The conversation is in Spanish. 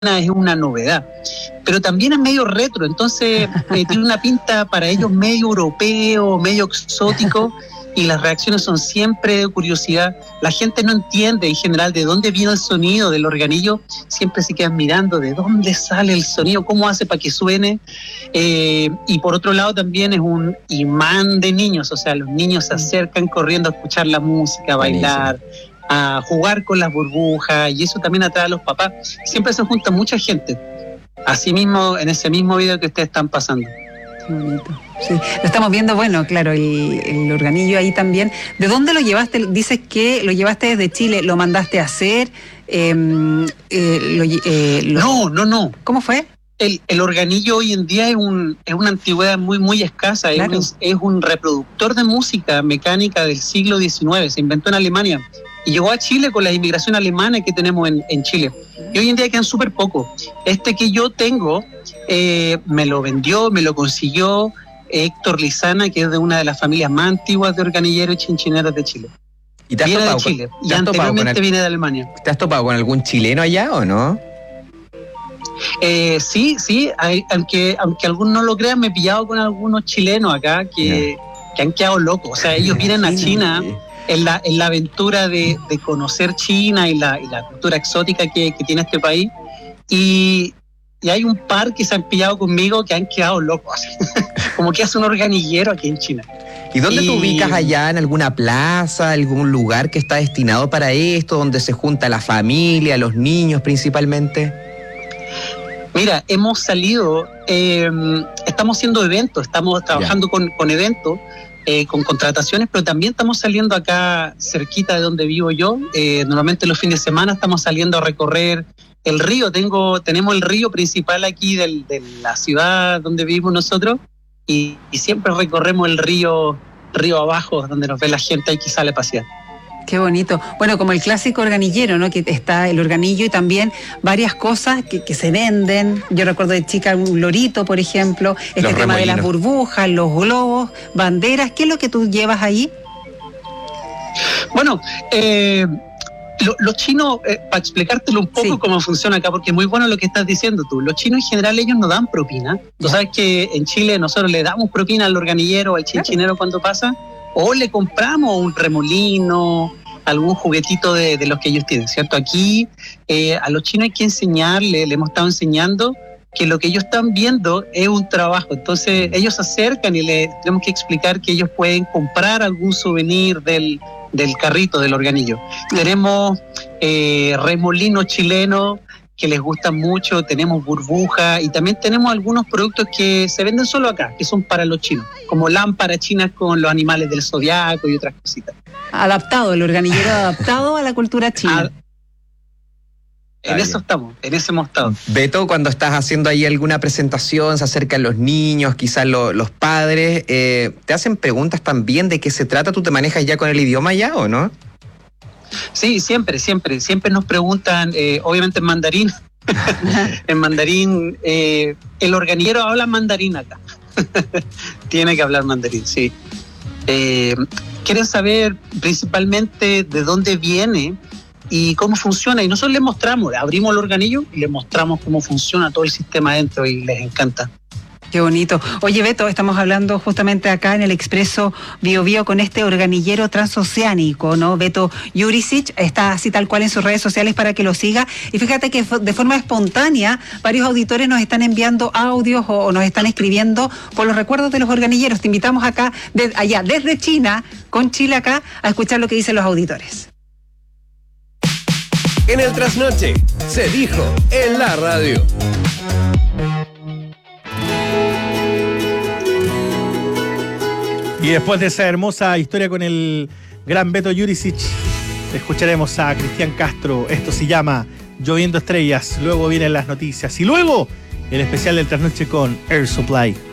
es una novedad, pero también es medio retro, entonces tiene una pinta para ellos medio europeo, medio exótico, y las reacciones son siempre de curiosidad. La gente no entiende en general de dónde viene el sonido del organillo, siempre se quedan mirando de dónde sale el sonido, cómo hace para que suene, y por otro lado también es un imán de niños, o sea, los niños se acercan corriendo a escuchar la música, a bailar, a jugar con las burbujas, y eso también atrae a los papás. Siempre se junta mucha gente, así mismo en ese mismo video que ustedes están pasando. Qué bonito. Sí, lo estamos viendo, bueno, claro, el organillo ahí también. ¿De dónde lo llevaste? Dices que lo llevaste desde Chile, ¿lo mandaste a hacer? No. ¿Cómo fue? El organillo hoy en día es una antigüedad muy escasa, claro. Es un reproductor de música mecánica del siglo XIX, se inventó en Alemania y llegó a Chile con la inmigración alemana que tenemos en Chile. Y hoy en día quedan súper pocos. Este que yo tengo me lo vendió, me lo consiguió Héctor Lizana, que es de una de las familias más antiguas de organilleros y chinchineros de Chile. ¿Y te has viene topado de Chile y anteriormente viene de Alemania. ¿Te has topado con algún chileno allá o no? Sí, aunque algunos no lo crean, me he pillado con algunos chilenos acá que han quedado locos. O sea, ellos vienen a China en la aventura de conocer China y la cultura exótica que tiene este país. Y hay un par que se han pillado conmigo que han quedado locos. Como que hace un organillero aquí en China. ¿Y dónde te ubicas allá? ¿En alguna plaza, algún lugar que está destinado para esto, donde se junta la familia, los niños principalmente? Mira, hemos salido, estamos haciendo eventos, estamos trabajando con eventos, con contrataciones, pero también estamos saliendo acá cerquita de donde vivo yo. Normalmente los fines de semana estamos saliendo a recorrer el río. Tenemos el río principal aquí de la ciudad donde vivimos nosotros y siempre recorremos el río abajo, donde nos ve la gente y que sale a pasear. Qué bonito. Bueno, como el clásico organillero, ¿no? Que está el organillo y también varias cosas que se venden. Yo recuerdo de chica un lorito, por ejemplo, este tema de las burbujas, los globos, banderas. ¿Qué es lo que tú llevas ahí? Bueno, los chinos, para explicártelo un poco cómo funciona acá, porque es muy bueno lo que estás diciendo tú. Los chinos en general ellos no dan propina. Tú sabes que en Chile nosotros le damos propina al organillero, al chinchinero cuando pasa, o le compramos un remolino, algún juguetito de los que ellos tienen, ¿cierto? Aquí a los chinos hay que enseñarle, le hemos estado enseñando que lo que ellos están viendo es un trabajo. Entonces ellos se acercan y le tenemos que explicar que ellos pueden comprar algún souvenir del carrito, del organillo. Tenemos remolinos chilenos que les gustan mucho, tenemos burbujas y también tenemos algunos productos que se venden solo acá, que son para los chinos, como lámparas chinas con los animales del zodiaco y otras cositas. Adaptado, el organillero adaptado a la cultura china. En eso hemos estado. Beto, cuando estás haciendo ahí alguna presentación, se acercan los niños, quizás los padres, ¿te hacen preguntas también de qué se trata? ¿Tú te manejas ya con el idioma ya o no? Sí, siempre nos preguntan, obviamente en mandarín. En mandarín, el organillero habla mandarín acá. Tiene que hablar mandarín, sí. Quieren saber principalmente de dónde viene y cómo funciona, y nosotros les mostramos, abrimos el organillo y les mostramos cómo funciona todo el sistema adentro y les encanta. Qué bonito. Oye, Beto, estamos hablando justamente acá en el Expreso Bio Bio con este organillero transoceánico, ¿no? Beto Jurisic está así tal cual en sus redes sociales para que lo siga. Y fíjate que de forma espontánea varios auditores nos están enviando audios o nos están escribiendo por los recuerdos de los organilleros. Te invitamos acá, allá, desde China, con Chile acá, a escuchar lo que dicen los auditores. En el trasnoche, se dijo en la radio. Y después de esa hermosa historia con el gran Beto Jurisic, escucharemos a Cristian Castro. Esto se llama Lloviendo Estrellas. Luego vienen las noticias. Y luego el especial del trasnoche con Air Supply.